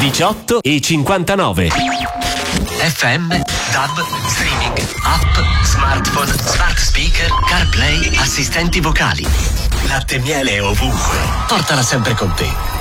18 e 59. FM, DAB, streaming, app, smartphone, smart speaker, CarPlay, assistenti vocali. Latte e miele ovunque. Portala sempre con te.